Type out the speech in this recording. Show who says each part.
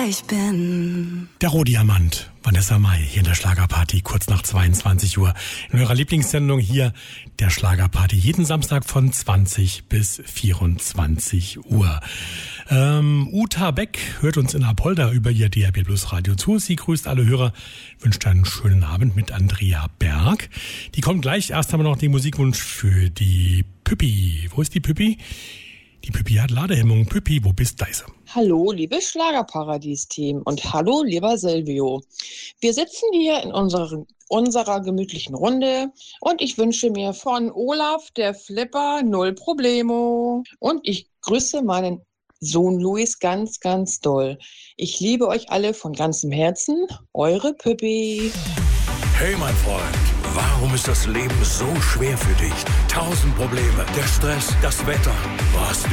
Speaker 1: wer ich bin.
Speaker 2: Der Rohdiamant, Vanessa Mai, hier in der Schlagerparty, kurz nach 22 Uhr. In eurer Lieblingssendung hier, der Schlagerparty, jeden Samstag von 20 bis 24 Uhr. Uta Beck hört uns in Apolda über ihr DRB Plus Radio zu. Sie grüßt alle Hörer, wünscht einen schönen Abend mit Andrea Berg. Die kommt gleich. Erst haben wir noch den Musikwunsch für die Püppi. Wo ist die Püppi? Die Püppi hat Ladehemmung. Püppi, wo bist du?
Speaker 3: Hallo, liebes Schlagerparadies-Team und hallo, lieber Silvio. Wir sitzen hier in unserer gemütlichen Runde und ich wünsche mir von Olaf, der Flipper, 0 Problemo. Und ich grüße meinen Sohn Luis ganz, ganz doll. Ich liebe euch alle von ganzem Herzen. Eure Püppi.
Speaker 4: Hey, mein Freund. Warum ist das Leben so schwer für dich? 1000 Probleme, der Stress, das Wetter. Warst du